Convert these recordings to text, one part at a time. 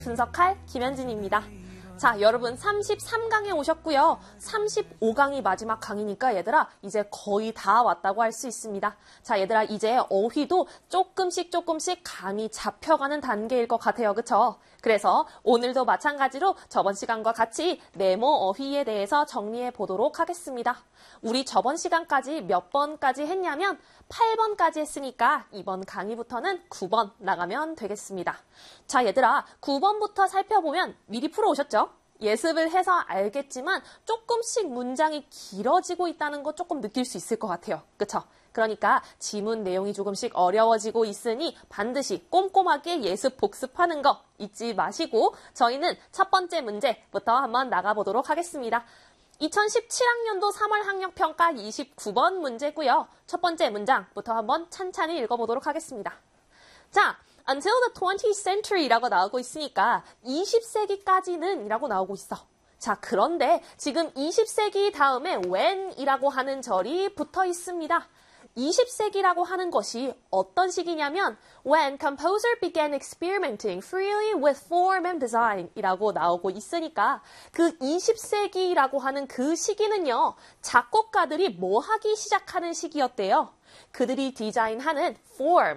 분석할 김현진입니다. 자, 여러분 33강에 오셨고요. 35강이 마지막 강이니까 얘들아 이제 거의 다 왔다고 할 수 있습니다. 자, 얘들아 이제 어휘도 조금씩 감이 잡혀가는 단계일 것 같아요. 그쵸? 그래서 오늘도 마찬가지로 저번 시간과 같이 네모 어휘에 대해서 정리해 보도록 하겠습니다. 우리 저번 시간까지 몇 번까지 했냐면 8번까지 했으니까 이번 강의부터는 9번 나가면 되겠습니다. 자, 얘들아 9번부터 살펴보면 미리 풀어오셨죠? 예습을 해서 알겠지만 조금씩 문장이 길어지고 있다는 거 조금 느낄 수 있을 것 같아요. 그쵸? 그러니까 지문 내용이 조금씩 어려워지고 있으니 반드시 꼼꼼하게 예습 복습하는 거 잊지 마시고 저희는 첫 번째 문제부터 한번 나가보도록 하겠습니다. 2017학년도 3월 학력평가 29번 문제고요. 첫 번째 문장부터 한번 찬찬히 읽어보도록 하겠습니다. 자, until the 20th century라고 나오고 있으니까 20세기까지는 이라고 나오고 있어. 자, 그런데 지금 20세기 다음에 when이라고 하는 절이 붙어 있습니다. 20세기라고 하는 것이 어떤 시기냐면 when composer began experimenting freely with form and design 이라고 나오고 있으니까 그 20세기라고 하는 그 시기는요. 작곡가들이 뭐 하기 시작하는 시기였대요. 그들이 디자인하는 form,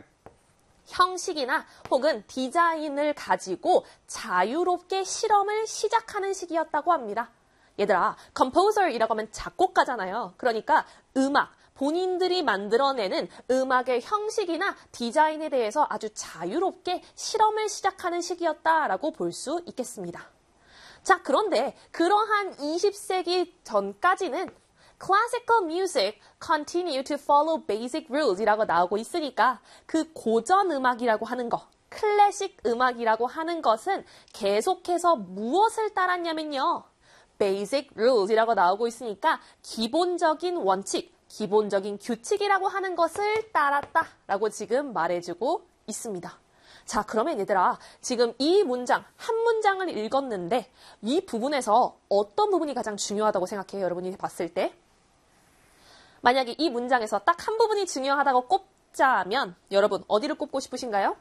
형식이나 혹은 디자인을 가지고 자유롭게 실험을 시작하는 시기였다고 합니다. 얘들아, composer이라고 하면 작곡가잖아요. 그러니까 음악, 본인들이 만들어내는 음악의 형식이나 디자인에 대해서 아주 자유롭게 실험을 시작하는 시기였다라고 볼 수 있겠습니다. 자, 그런데 그러한 20세기 전까지는 classical music continue to follow basic rules 이라고 나오고 있으니까 그 고전 음악이라고 하는 거, 클래식 음악이라고 하는 것은 계속해서 무엇을 따랐냐면요. basic rules 이라고 나오고 있으니까 기본적인 원칙, 기본적인 규칙이라고 하는 것을 따랐다라고 지금 말해주고 있습니다. 자, 그러면 얘들아 지금 이 문장, 한 문장을 읽었는데 이 부분에서 어떤 부분이 가장 중요하다고 생각해요? 여러분이 봤을 때? 만약에 이 문장에서 딱 한 부분이 중요하다고 꼽자면 여러분 어디를 꼽고 싶으신가요?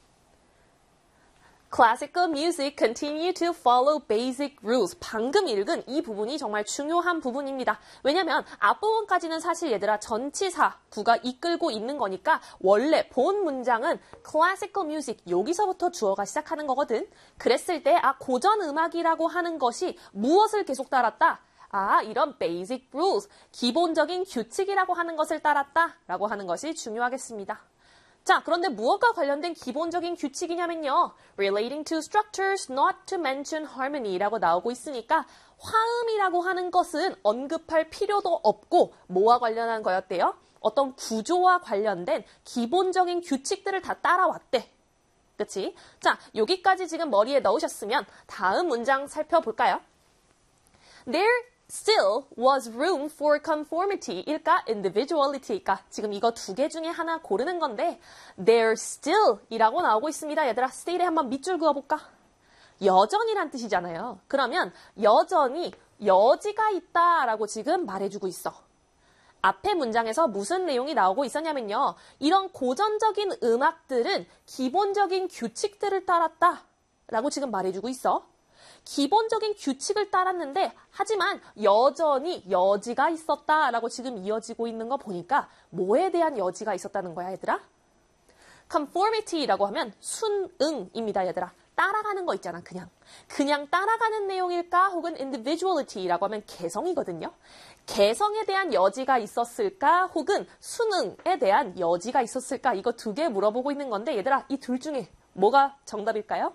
Classical music continue to follow basic rules. 방금 읽은 이 부분이 정말 중요한 부분입니다. 왜냐면 앞부분까지는 사실 얘들아 전치사 구가 이끌고 있는 거니까 원래 본 문장은 classical music 여기서부터 주어가 시작하는 거거든. 그랬을 때 고전 음악이라고 하는 것이 무엇을 계속 따랐다? 이런 basic rules, 기본적인 규칙이라고 하는 것을 따랐다라고 하는 것이 중요하겠습니다. 자, 그런데 무엇과 관련된 기본적인 규칙이냐면요. relating to structures, not to mention harmony라고 나오고 있으니까 화음이라고 하는 것은 언급할 필요도 없고 뭐와 관련한 거였대요? 어떤 구조와 관련된 기본적인 규칙들을 다 따라왔대. 그치? 자, 여기까지 지금 머리에 넣으셨으면 다음 문장 살펴볼까요? There still was room for conformity일까 individuality일까 지금 이거 두 개 중에 하나 고르는 건데 there still 이라고 나오고 있습니다. 얘들아 still에 한번 밑줄 그어볼까? 여전이란 뜻이잖아요. 그러면 여전히 여지가 있다라고 지금 말해주고 있어. 앞에 문장에서 무슨 내용이 나오고 있었냐면요. 이런 고전적인 음악들은 기본적인 규칙들을 따랐다라고 지금 말해주고 있어. 기본적인 규칙을 따랐는데 하지만 여전히 여지가 있었다라고 지금 이어지고 있는 거 보니까 뭐에 대한 여지가 있었다는 거야, 얘들아? conformity라고 하면 순응입니다, 얘들아. 따라가는 거 있잖아, 그냥 따라가는 내용일까? 혹은 individuality라고 하면 개성이거든요. 개성에 대한 여지가 있었을까? 혹은 순응에 대한 여지가 있었을까? 이거 두 개 물어보고 있는 건데 얘들아, 이 둘 중에 뭐가 정답일까요?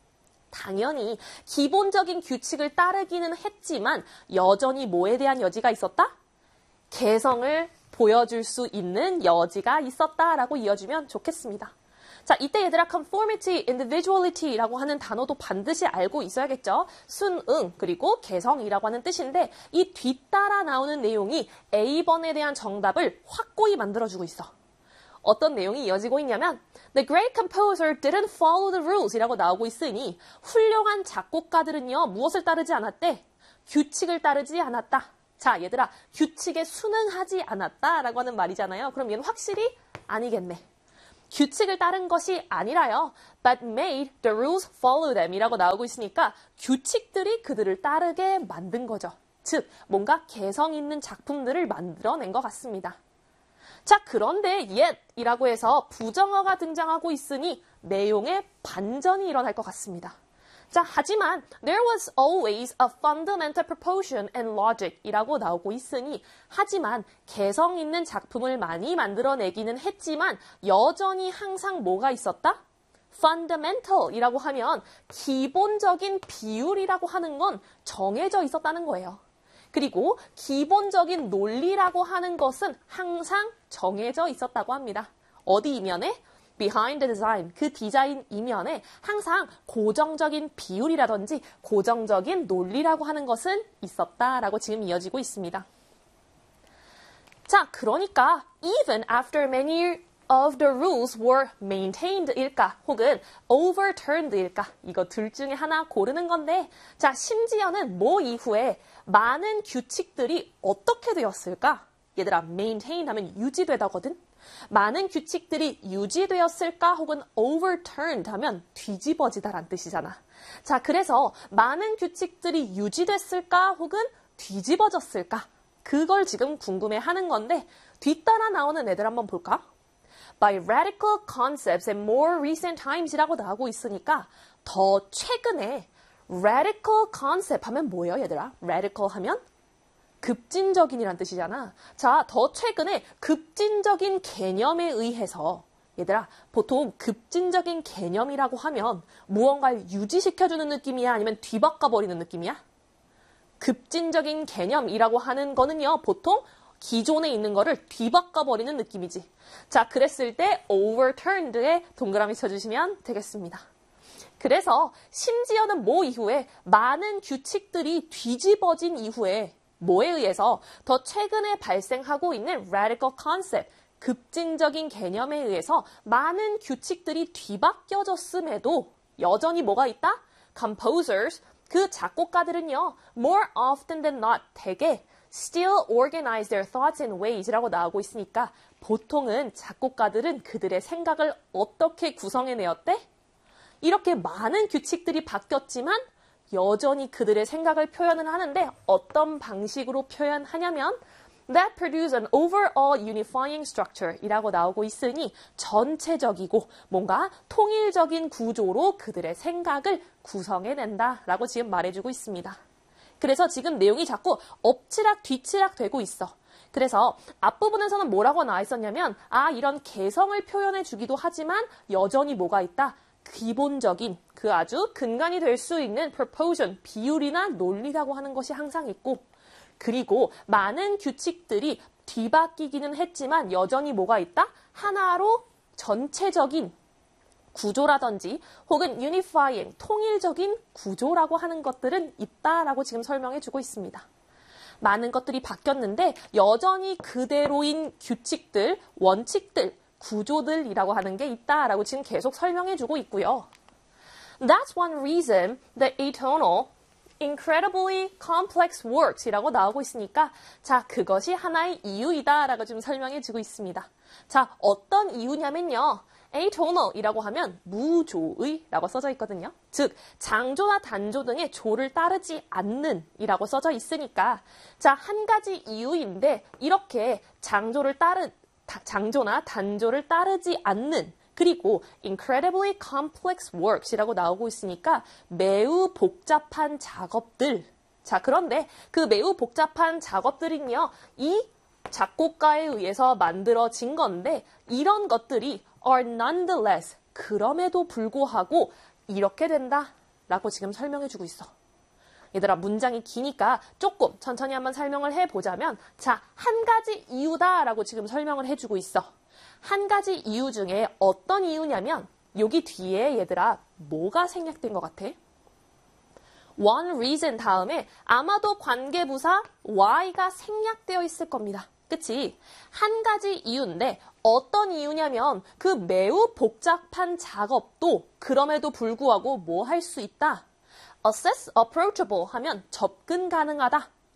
당연히 기본적인 규칙을 따르기는 했지만 여전히 뭐에 대한 여지가 있었다? 개성을 보여줄 수 있는 여지가 있었다라고 이어주면 좋겠습니다. 자, 이때 얘들아 conformity, individuality라고 하는 단어도 반드시 알고 있어야겠죠. 순응 그리고 개성이라고 하는 뜻인데 이 뒤따라 나오는 내용이 A번에 대한 정답을 확고히 만들어주고 있어. 어떤 내용이 이어지고 있냐면 The great composer didn't follow the rules 이라고 나오고 있으니 훌륭한 작곡가들은요. 무엇을 따르지 않았대? 규칙을 따르지 않았다. 자, 얘들아 규칙에 순응하지 않았다라고 하는 말이잖아요. 그럼 얘는 확실히 아니겠네. 규칙을 따른 것이 아니라요. But made the rules follow them 이라고 나오고 있으니까 규칙들이 그들을 따르게 만든 거죠. 즉, 뭔가 개성 있는 작품들을 만들어낸 것 같습니다. 자, 그런데 yet 이라고 해서 부정어가 등장하고 있으니 내용에 반전이 일어날 것 같습니다. 자, 하지만 there was always a fundamental proportion and logic 이라고 나오고 있으니 하지만 개성 있는 작품을 많이 만들어내기는 했지만 여전히 항상 뭐가 있었다? fundamental 이라고 하면 기본적인 비율이라고 하는 건 정해져 있었다는 거예요. 그리고 기본적인 논리라고 하는 것은 항상 정해져 있었다고 합니다. 어디 이면에? Behind the design, 그 디자인 이면에 항상 고정적인 비율이라든지 고정적인 논리라고 하는 것은 있었다라고 지금 이어지고 있습니다. 자, 그러니까 even after many of the rules were maintained일까 혹은 overturned일까 이거 둘 중에 하나 고르는 건데 자, 심지어는 뭐 이후에 많은 규칙들이 어떻게 되었을까? 얘들아, maintained 하면 유지되다거든? 많은 규칙들이 유지되었을까 혹은 overturned 하면 뒤집어지다란 뜻이잖아. 자, 그래서 많은 규칙들이 유지됐을까 혹은 뒤집어졌을까? 그걸 지금 궁금해하는 건데 뒤따라 나오는 애들 한번 볼까? By radical concepts and more recent times이라고 나오고 있으니까 더 최근에 radical concept 하면 뭐예요, 얘들아? radical 하면 급진적인이란 뜻이잖아. 자, 더 최근에 급진적인 개념에 의해서 얘들아, 보통 급진적인 개념이라고 하면 무언가를 유지시켜주는 느낌이야? 아니면 뒤바꿔버리는 느낌이야? 급진적인 개념이라고 하는 거는요, 보통 기존에 있는 거를 뒤바꿔버리는 느낌이지. 자, 그랬을 때 overturned에 동그라미 쳐주시면 되겠습니다. 그래서 심지어는 뭐 이후에 많은 규칙들이 뒤집어진 이후에 뭐에 의해서 더 최근에 발생하고 있는 radical concept, 급진적인 개념에 의해서 많은 규칙들이 뒤바뀌어졌음에도 여전히 뭐가 있다? Composers, 그 작곡가들은요, more often than not, 대개 still organize their thoughts and ways라고 나오고 있으니까 보통은 작곡가들은 그들의 생각을 어떻게 구성해내었대? 이렇게 많은 규칙들이 바뀌었지만 여전히 그들의 생각을 표현을 하는데 어떤 방식으로 표현하냐면 that produce an overall unifying structure 이라고 나오고 있으니 전체적이고 뭔가 통일적인 구조로 그들의 생각을 구성해낸다 라고 지금 말해주고 있습니다. 그래서 지금 내용이 자꾸 엎치락 뒤치락 되고 있어. 그래서 앞부분에서는 뭐라고 나와 있었냐면 이런 개성을 표현해 주기도 하지만 여전히 뭐가 있다? 기본적인 그 아주 근간이 될 수 있는 proportion, 비율이나 논리라고 하는 것이 항상 있고 그리고 많은 규칙들이 뒤바뀌기는 했지만 여전히 뭐가 있다? 하나로 전체적인 구조라든지 혹은 unifying, 통일적인 구조라고 하는 것들은 있다라고 지금 설명해 주고 있습니다. 많은 것들이 바뀌었는데 여전히 그대로인 규칙들, 원칙들, 구조들이라고 하는 게 있다라고 지금 계속 설명해주고 있고요. That's one reason the atonal, incredibly complex works 이라고 나오고 있으니까 자, 그것이 하나의 이유이다라고 지금 설명해주고 있습니다. 자, 어떤 이유냐면요. atonal이라고 하면 무조의라고 써져 있거든요. 즉, 장조나 단조 등의 조를 따르지 않는 이라고 써져 있으니까 자, 한 가지 이유인데 이렇게 장조나 단조를 따르지 않는 그리고 incredibly complex works이라고 나오고 있으니까 매우 복잡한 작업들. 자, 그런데 그 매우 복잡한 작업들은요, 이 작곡가에 의해서 만들어진 건데 이런 것들이 are nonetheless, 그럼에도 불구하고 이렇게 된다라고 지금 설명해주고 있어. 얘들아, 문장이 기니까 조금 천천히 한번 설명을 해보자면 자, 한 가지 이유다라고 지금 설명을 해주고 있어. 한 가지 이유 중에 어떤 이유냐면 여기 뒤에 얘들아 뭐가 생략된 것 같아? one reason 다음에 아마도 관계부사 why가 생략되어 있을 겁니다. 그치? 한 가지 이유인데 어떤 이유냐면 그 매우 복잡한 작업도 그럼에도 불구하고 뭐 할 수 있다? Access approachable 하면 접근 가능하다.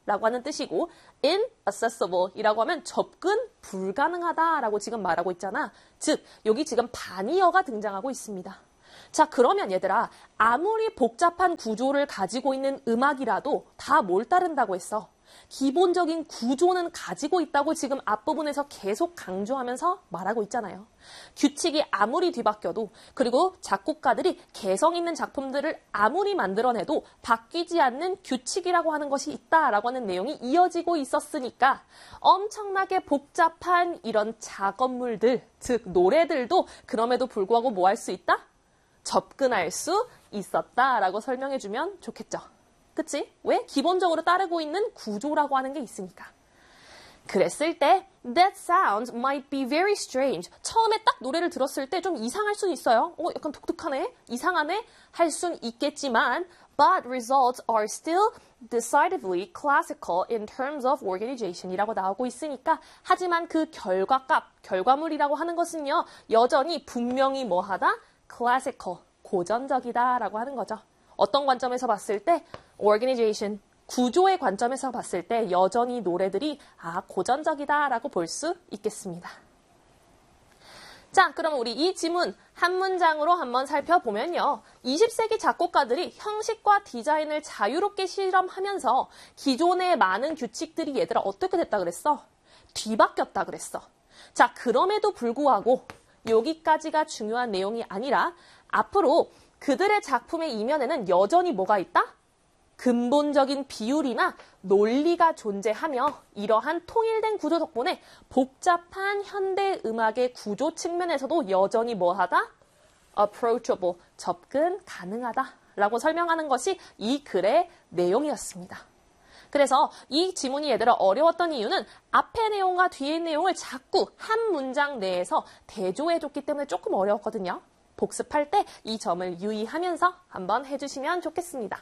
라고 하는 뜻이고 inaccessible 이라고 하면 접근 불가능하다 라고 지금 말하고 있잖아. 즉 여기 지금 반의어가 등장하고 있습니다. 자 그러면 얘들아 아무리 복잡한 구조를 가지고 있는 음악이라도 다 뭘 따른다고 했어? 기본적인 구조는 가지고 있다고 지금 앞부분에서 계속 강조하면서 말하고 있잖아요. 규칙이 아무리 뒤바뀌어도 그리고 작곡가들이 개성 있는 작품들을 아무리 만들어내도 바뀌지 않는 규칙이라고 하는 것이 있다라고 하는 내용이 이어지고 있었으니까 엄청나게 복잡한 이런 작업물들, 즉 노래들도 그럼에도 불구하고 뭐 할 수 있다? 접근할 수 있었다라고 설명해주면 좋겠죠. 그치? 왜? 기본적으로 따르고 있는 구조라고 하는 게 있으니까. 그랬을 때 that sound might be very strange. 처음에 딱 노래를 들었을 때 좀 이상할 수는 있어요. 약간 독특하네? 이상하네? 할 수는 있겠지만 but results are still decidedly classical in terms of organization 이라고 나오고 있으니까 하지만 그 결과물이라고 하는 것은요. 여전히 분명히 뭐하다? classical, 고전적이다 라고 하는 거죠. 어떤 관점에서 봤을 때 organization, 구조의 관점에서 봤을 때 여전히 노래들이 고전적이다라고 볼 수 있겠습니다. 자, 그럼 우리 이 지문 한 문장으로 한번 살펴보면요. 20세기 작곡가들이 형식과 디자인을 자유롭게 실험하면서 기존의 많은 규칙들이 얘들아 어떻게 됐다 그랬어? 뒤바뀌었다 그랬어. 자, 그럼에도 불구하고 여기까지가 중요한 내용이 아니라 앞으로 그들의 작품의 이면에는 여전히 뭐가 있다? 근본적인 비율이나 논리가 존재하며 이러한 통일된 구조 덕분에 복잡한 현대 음악의 구조 측면에서도 여전히 뭐하다? approachable, 접근 가능하다라고 설명하는 것이 이 글의 내용이었습니다. 그래서 이 지문이 얘들아 어려웠던 이유는 앞의 내용과 뒤의 내용을 자꾸 한 문장 내에서 대조해줬기 때문에 조금 어려웠거든요. 복습할 때 이 점을 유의하면서 한번 해주시면 좋겠습니다.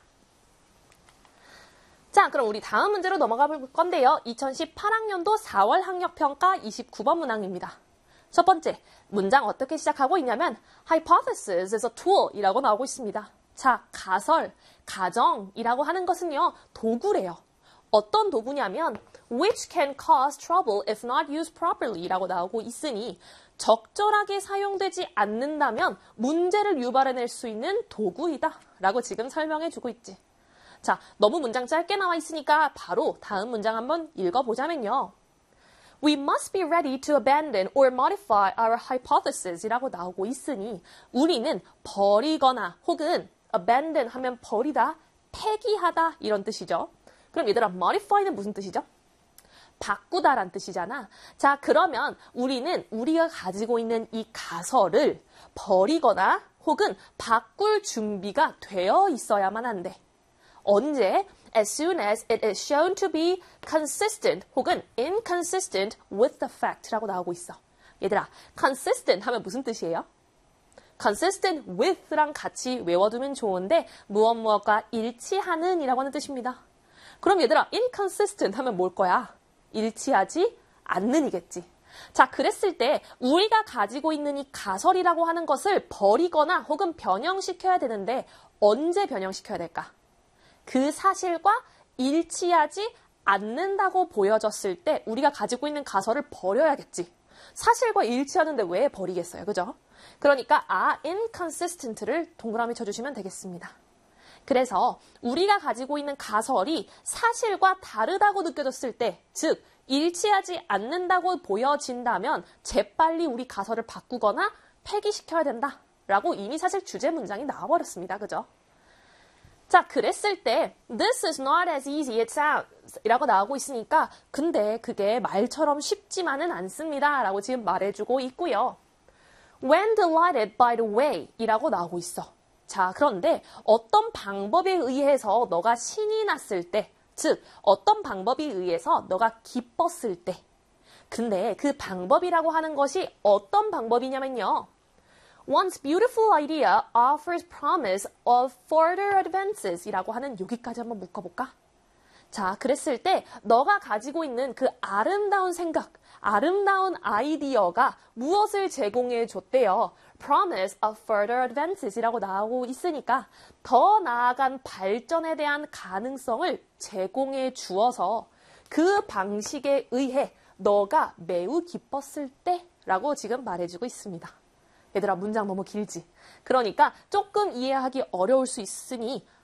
자, 그럼 우리 다음 문제로 넘어가 볼 건데요. 2018학년도 4월 학력평가 29번 문항입니다. 첫 번째, 문장 어떻게 시작하고 있냐면 hypothesis is a tool 이라고 나오고 있습니다. 자, 가설, 가정이라고 하는 것은요, 도구래요. 어떤 도구냐면 which can cause trouble if not used properly 라고 나오고 있으니 적절하게 사용되지 않는다면 문제를 유발해낼 수 있는 도구이다 라고 지금 설명해주고 있지. 자, 너무 문장 짧게 나와 있으니까 바로 다음 문장 한번 읽어보자면요. We must be ready to abandon or modify our hypothesis 이라고 나오고 있으니 우리는 버리거나 혹은 abandon 하면 버리다, 폐기하다 이런 뜻이죠. 그럼 얘들아 modify는 무슨 뜻이죠? 바꾸다란 뜻이잖아. 자, 그러면 우리는 우리가 가지고 있는 이 가설을 버리거나 혹은 바꿀 준비가 되어 있어야만 한대. 언제? As soon as it is shown to be consistent 혹은 inconsistent with the fact라고 나오고 있어. 얘들아, consistent 하면 무슨 뜻이에요? consistent with랑 같이 외워두면 좋은데 무엇과 일치하는 이라고 하는 뜻입니다. 그럼 얘들아, inconsistent 하면 뭘 거야? 일치하지 않는이겠지. 자, 그랬을 때 우리가 가지고 있는 이 가설이라고 하는 것을 버리거나 혹은 변형시켜야 되는데 언제 변형시켜야 될까? 그 사실과 일치하지 않는다고 보여졌을 때 우리가 가지고 있는 가설을 버려야겠지. 사실과 일치하는데 왜 버리겠어요? 그죠? 그러니까 inconsistent를 동그라미 쳐주시면 되겠습니다. 그래서 우리가 가지고 있는 가설이 사실과 다르다고 느껴졌을 때, 즉 일치하지 않는다고 보여진다면 재빨리 우리 가설을 바꾸거나 폐기시켜야 된다라고 이미 사실 주제 문장이 나와버렸습니다. 그죠? 자, 그랬을 때 This is not as easy as it sounds 이라고 나오고 있으니까 근데 그게 말처럼 쉽지만은 않습니다 라고 지금 말해주고 있고요. When delighted by the way 이라고 나오고 있어. 자, 그런데 어떤 방법에 의해서 너가 신이 났을 때, 즉 어떤 방법에 의해서 너가 기뻤을 때, 근데 그 방법이라고 하는 것이 어떤 방법이냐면요. One's beautiful idea offers promise of further advances 이라고 하는 여기까지 한번 묶어볼까? 자, 그랬을 때 너가 가지고 있는 그 아름다운 생각, 아름다운 아이디어가 무엇을 제공해 줬대요? promise of further advances 이라고 나오고 있으니까 더 나아간 발전에 대한 가능성을 제공해 주어서 그 방식에 의해 너가 매우 기뻤을 때 라고 지금 말해주고 있습니다. 얘들아, 문장 너무 길지? 그러니까 조금 이해하기 어려울 수 있으니